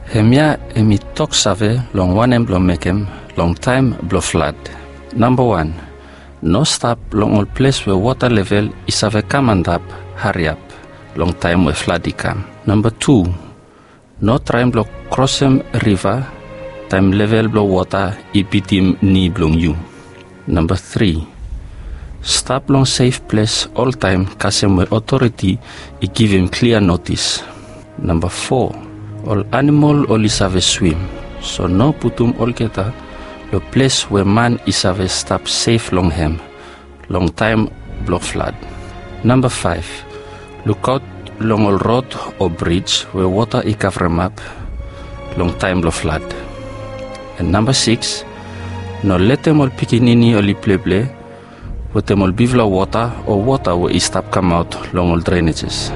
Hemia emi tok save long wanem blo mekem long time blo flood. Number 1. No stop long all place where water level is have come and up, hurry up. Long time where flood come. Number 2. No try blo cross river, time level blo water ipitim ni blong you. Number 3. Stop long safe place all time kasem where authority I give him clear notice. Number 4. All animal all is have a swim, so no putum all keta the place where man is have a stop safe long him, long time block flood. Number 5. Look out long all road or bridge where water I cover up, long time block flood. And number 6. No let them all pikinini or play with them all bivla water or water where I stop come out long all drainages.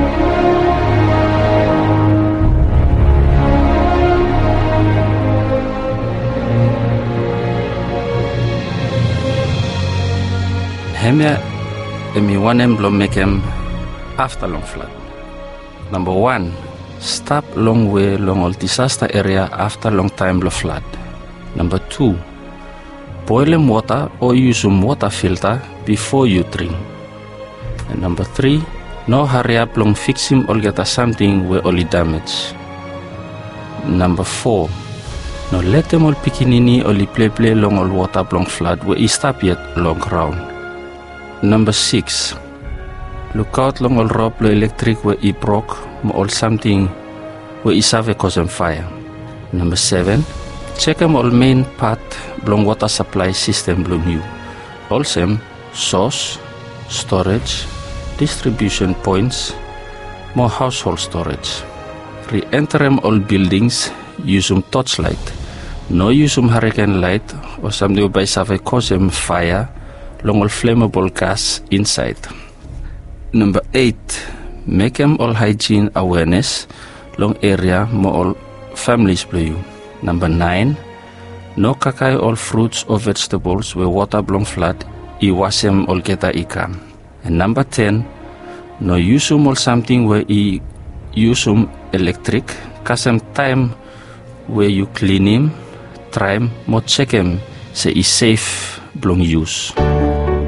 Hemia emi wanem blo mekem after long flood. Number 1. Stop long way long all disaster area after long time blo flood. Number 2. Boil water or use water filter before you drink. And number 3. No hurry up long fix him or get something where only damage. Number 4. No let them all pikinini only play long all water long flood where he stop yet long ground. Number 6. Look out long all rope electric where it broke or something where it have cause fire. Number 7. Check all main part long water supply system blong you. Also source, storage, distribution points, more household storage. Re-enter all buildings use torchlight. No use hurricane light or something by have cause fire long all flammable gas inside. Number 8. Make all hygiene awareness long area more all families play you. Number 9. No kakai all fruits or vegetables where water blong flood I wasem all geta ikam. And number 10. No use all something where I use electric kasem time where you clean him, try him, more check him say is safe blong use.